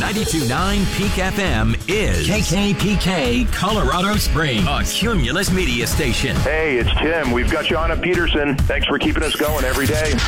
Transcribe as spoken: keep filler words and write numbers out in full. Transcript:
ninety-two point nine Peak F M is K K P K Colorado Springs, a Cumulus media station. Hey, it's Tim. We've got you on at Peterson. Thanks for keeping us going every day.